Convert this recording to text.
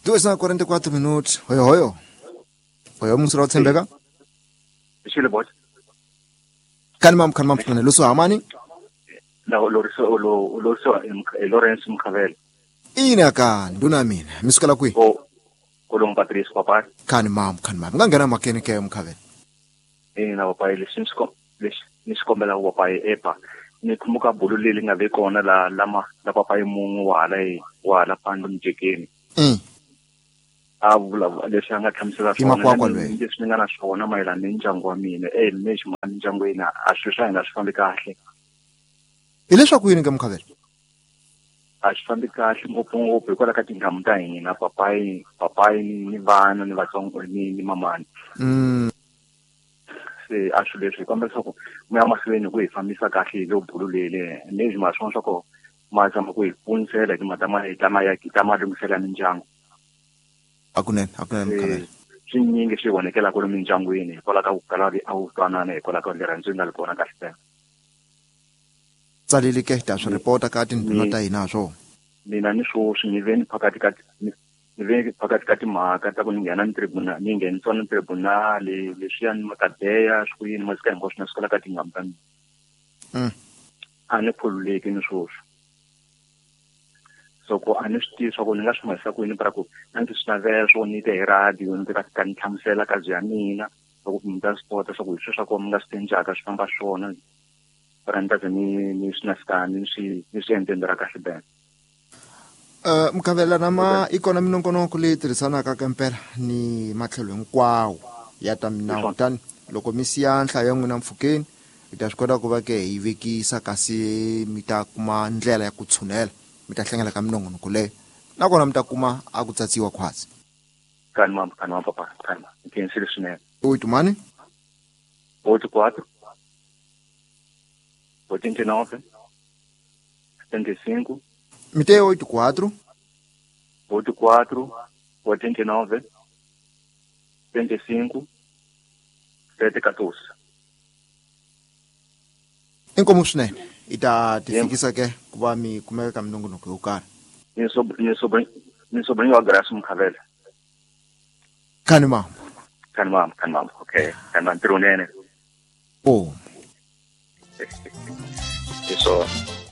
2:44 minutos. Hoyo. Hoyo musura uthembeka. Shile boss. Kan mam funa luso amani? La Loriso Lawrence Mkhavela. Ina kan nduna mina. Misikala kwi. Kolong Patrice papa. Kan mam. Ngangena makeni ke Mkhavela. Ina papa nisikombela papa epa. Nikhumuka bulu leli ngabe kona la papa mungu wala phandu mjekeni. Avula leswi anga thamsela swona leswi nga na swona mayelana ni ndyangu wa mina leswi mani ndyangu wena a swi swa nga swi fambi kahle hileswaku yini ke Mkhavela a swi fambi kahle ngopfungopfu hikwalaho ka tinghamu ta hina papayi ni vana ni vatsongo ni mamani se a swi leswi kombela leswaku moya mahlweni ku hi fambisa kahle hi lo bulu lele leswi ma swona swa ko ma zama ku hi pfunisela hi tama lungisela mindyangu akunene Mkhavela swinyingi swi vonekela ku ri mindyangwini hikwalaho ka ku kala a wu twanana hikwalaho ka rirhandzu nga ri kona kahle tsena tsalile ke ta swi reporta ka tindhuna ta hina swo mina ni swoswi ni ve phakati ka timhaka ta ku ni nghena ni tribunal ni nghenisiwa ni tribunal leswiya ni makadeya swikuyini masika hinkwaswo na sukela ka tinghamu ta mina a ni khululeki ni swoswi soko a ni swi tivi swa ku ni nga swi mahisa ku yini para ku a ndzi swi navela swo ni te hi radio ndzi ka ni hlamusela ka bya mina swa ku mi ta swi kota swa ku hi swilo swa kona mi nga swi tenjaka swi famba swona para ni ta ze ni swi nasikani ni swi endle ndzi ra kahle bene Mkhavela nama ikona minongonoko leyi tirhisanaka ka mpela ni matlhelo hinkwawo ya ta minawu tani loko mi siya nhlayo n'wina mpfhukeni hi ta swi kota ku va ke hi vekisa kasi mi ta kuma ndlela ya ku tshunela mi ta hlangela ka minongonoko leyo nakona mi ta kuma a ku tsatsiwa khwatsi kani mama papa kani nkensile swinene tumani 84 89 75 mi te 84 89 25 714 inkomo swinene i ta tifikisa ke ku va mi kumeka ka minongonoko yo karhi ni sobrinho wa Graça Mkhavela kani mama okay kani mama ntirho nene oh eso